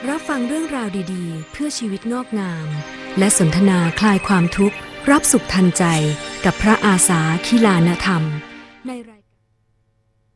รับฟังเรื่องราวดีๆเพื่อชีวิตงอกงามและสนทนาคลายความทุกข์รับสุขทันใจกับพระอาสาคิลานธรรมในราย